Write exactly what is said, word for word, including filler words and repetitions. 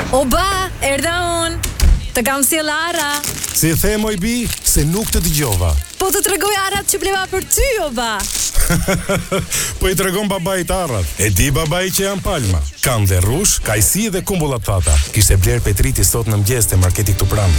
O ba, erdha unë. Të kam sjell Ara. Si e the moj bi, se nuk të dëgjova. Po të tregoj arat që bleva për ty, o ba. Po i tregon babait arrat. E di babai që janë palma. Kanë dhe rrush, kajsi dhe kumbullat thata. Kishte bler Petriti sot në mëngjes te marketi këtu pranë.